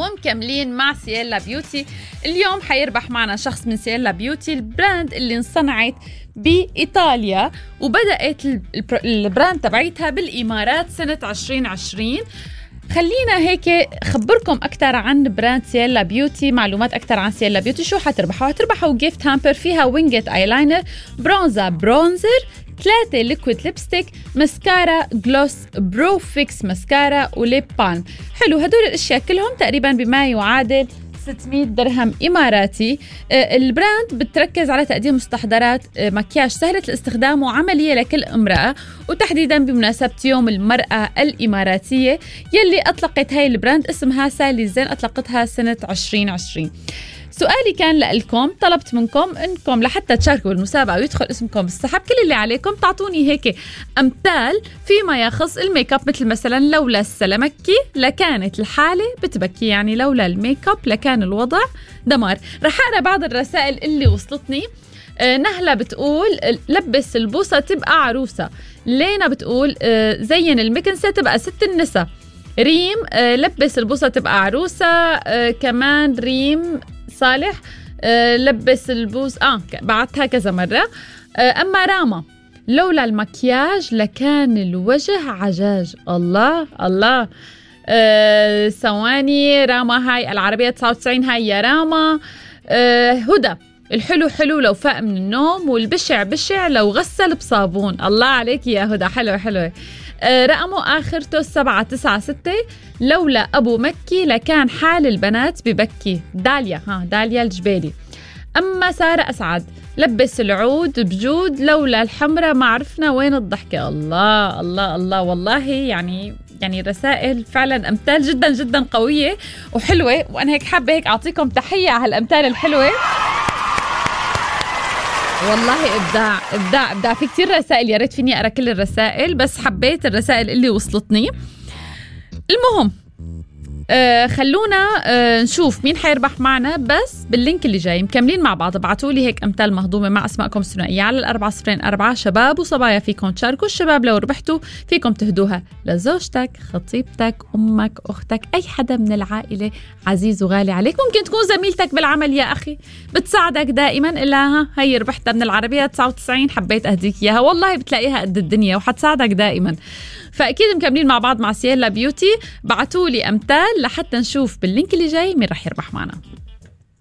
ومكملين مع سييلا بيوتي. اليوم حيربح معنا شخص من سييلا بيوتي، البراند اللي انصنعت بإيطاليا وبدأت البراند تبعيتها بالإمارات سنة 2020. خلينا هيك خبركم أكتر عن براند سييلا بيوتي، معلومات أكتر عن سييلا بيوتي. شو حتربحوا جيفت هامبر فيها وينجت ايلاينر، برونزر، 3 ليكويد ليبستيك، مسكارا جلوس، برو فيكس مسكارا، وليب بالم. حلو، هدول الاشياء كلهم تقريبا بما يعادل 600 درهم إماراتي. البراند بتركز على تقديم مستحضرات مكياج سهلة الاستخدام وعملية لكل امرأة، وتحديدا بمناسبة يوم المرأة الإماراتية يلي أطلقت هاي البراند اسمها سالي زين، أطلقتها سنة 2020. سؤالي كان لكم، طلبت منكم انكم لحتى تشاركوا بالمسابقة ويدخل اسمكم بالسحب، كل اللي عليكم تعطوني هيك امثال فيما يخص الميك اب، مثل مثلا لولا السلمكي لكانت الحالة بتبكي، يعني لولا الميك اب لكان الوضع دمار. رح اقرا بعض الرسائل اللي وصلتني. نهلة بتقول لبس البوصة تبقى عروسة. لينا بتقول زين المكنسة تبقى ست النساء. ريم لبس البوصة تبقى عروسة. كمان ريم صالح لبس البوس بعتها كذا مرة. أما راما لولا المكياج لكان الوجه عجاج. الله الله. ثواني، راما هاي العربية 99 هاي يا راما. هدى الحلو حلو لو فاق من النوم، والبشع بشع لو غسل بصابون. الله عليك يا هدى، حلوة. رقمه آخرته 796. لولا أبو مكي لكان حال البنات ببكي. داليا الجبالي. أما سارة أسعد لبس العود بجود، لولا الحمرة ما عرفنا وين الضحكة. الله الله الله، والله يعني رسائل فعلا أمثال جدا جدا قوية وحلوة، وأنا هيك حابة هيك أعطيكم تحية على الأمثال الحلوة. والله إبداع. في كتير رسائل، يا ريت فيني أقرأ كل الرسائل، بس حبيت الرسائل اللي وصلتني. المهم خلونا نشوف مين حيربح معنا، بس باللينك اللي جاي مكملين مع بعض. ابعتولي هيك أمثال مهضومة مع أسماءكم الثنائية على 404. شباب وصبايا فيكم تشاركوا. الشباب لو ربحتوا فيكم تهدوها لزوجتك، خطيبتك، أمك، أختك، أي حدا من العائلة عزيز وغالي عليك. ممكن تكون زميلتك بالعمل يا أخي، بتساعدك دائما. إلا هي ربحتها من العربية 99 حبيت أهديك إياها، والله بتلاقيها قد الدنيا وحتساعدك دائما. فأكيد مكملين مع بعض مع سييلا بيوتي. بعتولي أمثال لحتى نشوف باللينك اللي جاي مين رح يربح معنا.